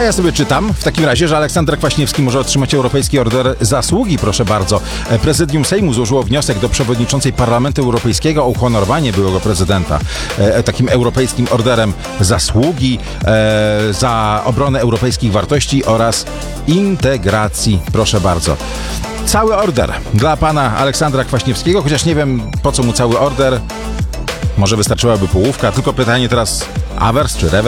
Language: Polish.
ja sobie czytam w takim razie, że Aleksander Kwaśniewski może otrzymać Europejski Order Zasługi, proszę bardzo. Prezydium Sejmu złożyło wniosek do przewodniczącej Parlamentu Europejskiego o uhonorowanie byłego prezydenta takim Europejskim Orderem Zasługi za obronę europejskich wartości oraz integracji, proszę bardzo. Cały order dla pana Aleksandra Kwaśniewskiego, chociaż nie wiem, po co mu cały order. Może wystarczyłaby połówka, tylko pytanie teraz, awers czy rewers?